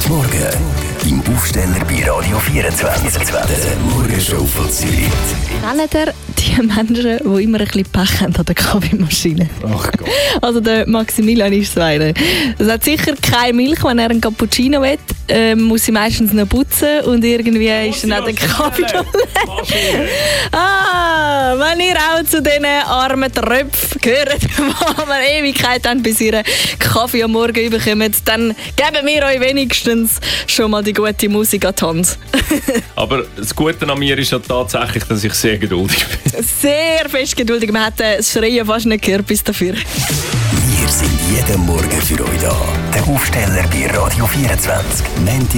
Morgen im Aufsteller bei Radio 24. Der Morgenshow von Zürich. Kennt ihr die Menschen, die immer ein bisschen Pech haben an der Kaffeemaschine? Ach Gott. Also der Maximilian ist so einer. Es hat sicher keine Milch, wenn er einen Cappuccino will. Muss sie meistens noch putzen und irgendwie ist dann auch der Kaffee schon leer. Wenn ihr auch zu diesen armen Tröpfen gehört, die wir Ewigkeit haben, bis ihr Kaffee am Morgen bekommt, dann geben wir euch wenigstens schon mal die gute Musik an die Hand. Aber das Gute an mir ist ja tatsächlich, dass ich sehr geduldig bin. Sehr fest geduldig. Man hat das Schreien fast nicht gehört bis dafür. Wir sind jeden Morgen für euch da. Der Aufsteller bei Radio 24.